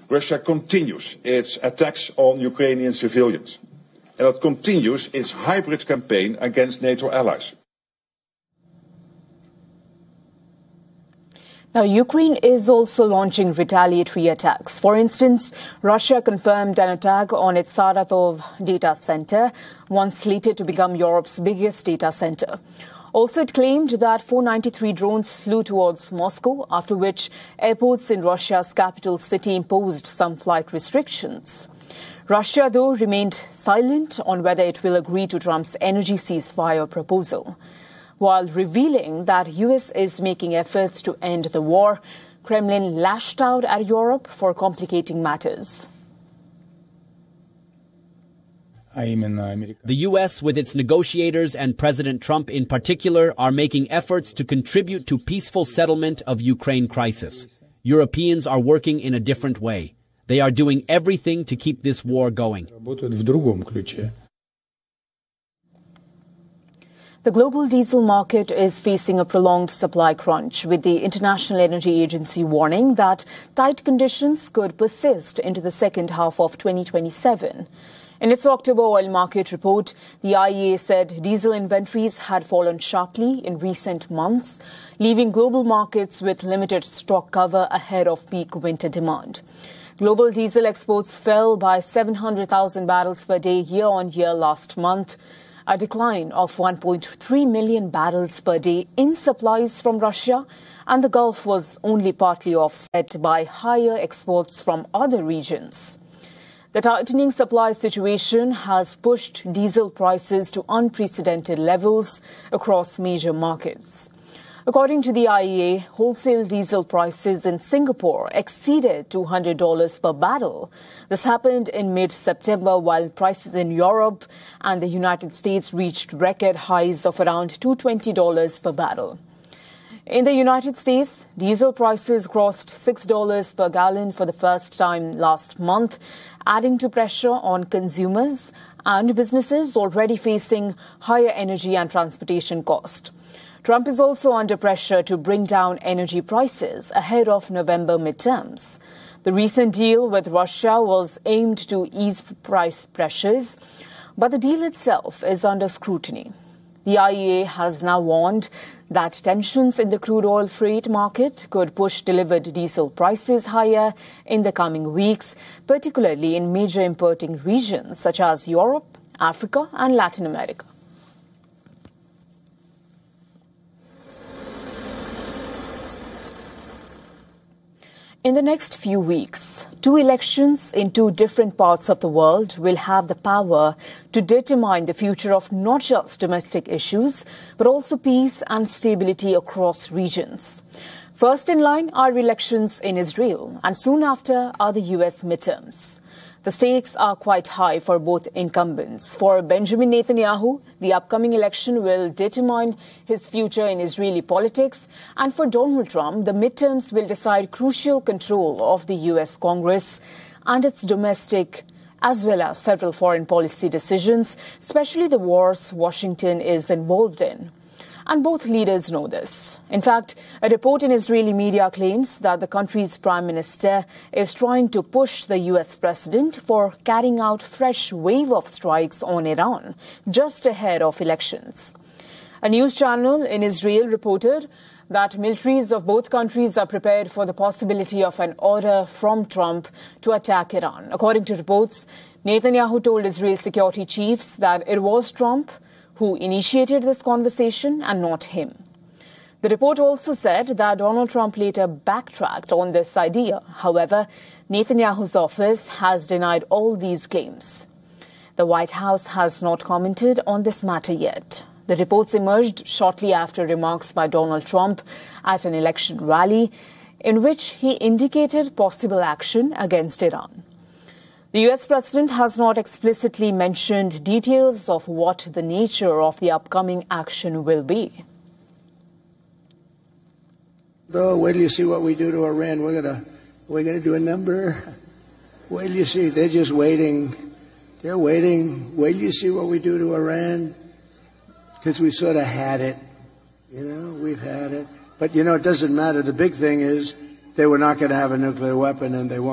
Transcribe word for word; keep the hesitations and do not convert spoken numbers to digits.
Russia continues its attacks on Ukrainian civilians, and it continues its hybrid campaign against NATO allies. Now, Ukraine is also launching retaliatory attacks. For instance, Russia confirmed an attack on its Saratov data center, once slated to become Europe's biggest data center. Also, it claimed that four hundred ninety-three drones flew towards Moscow, after which airports in Russia's capital city imposed some flight restrictions. Russia, though, remained silent on whether it will agree to Trump's energy ceasefire proposal. While revealing that U S is making efforts to end the war, Kremlin lashed out at Europe for complicating matters. The U S, with its negotiators and President Trump in particular, are making efforts to contribute to peaceful settlement of Ukraine crisis. Europeans are working in a different way. They are doing everything to keep this war going. The global diesel market is facing a prolonged supply crunch, with the International Energy Agency warning that tight conditions could persist into the second half of twenty twenty-seven. In its October oil market report, the I E A said diesel inventories had fallen sharply in recent months, leaving global markets with limited stock cover ahead of peak winter demand. Global diesel exports fell by seven hundred thousand barrels per day year on year last month, a decline of one point three million barrels per day in supplies from Russia, and the Gulf was only partly offset by higher exports from other regions. The tightening supply situation has pushed diesel prices to unprecedented levels across major markets. According to the I E A, wholesale diesel prices in Singapore exceeded two hundred dollars per barrel. This happened in mid-September, while prices in Europe and the United States reached record highs of around two hundred twenty dollars per barrel. In the United States, diesel prices crossed six dollars per gallon for the first time last month, adding to pressure on consumers and businesses already facing higher energy and transportation costs. Trump is also under pressure to bring down energy prices ahead of November midterms. The recent deal with Russia was aimed to ease price pressures, but the deal itself is under scrutiny. The I E A has now warned that tensions in the crude oil freight market could push delivered diesel prices higher in the coming weeks, particularly in major importing regions such as Europe, Africa, and Latin America. In the next few weeks, two elections in two different parts of the world will have the power to determine the future of not just domestic issues, but also peace and stability across regions. First in line are elections in Israel, and soon after are the U S midterms. The stakes are quite high for both incumbents. For Benjamin Netanyahu, the upcoming election will determine his future in Israeli politics, and for Donald Trump, the midterms will decide crucial control of the U S Congress and its domestic as well as several foreign policy decisions, especially the wars Washington is involved in. And both leaders know this. In fact, a report in Israeli media claims that the country's prime minister is trying to push the U S president for carrying out fresh wave of strikes on Iran just ahead of elections. A news channel in Israel reported that militaries of both countries are prepared for the possibility of an order from Trump to attack Iran. According to reports, Netanyahu told Israel security chiefs that it was Trump who initiated this conversation and not him. The report also said that Donald Trump later backtracked on this idea. However, Netanyahu's office has denied all these claims. The White House has not commented on this matter yet. The reports emerged shortly after remarks by Donald Trump at an election rally in which he indicated possible action against Iran. The U S president has not explicitly mentioned details of what the nature of the upcoming action will be. Oh, wait till you see what we do to Iran. We're gonna, we're gonna do a number. Wait till you see. They're just waiting. They're waiting. Wait till you see what we do to Iran. Because we sort of had it. You know, we've had it. But, you know, it doesn't matter. The big thing is they were not going to have a nuclear weapon, and they won't.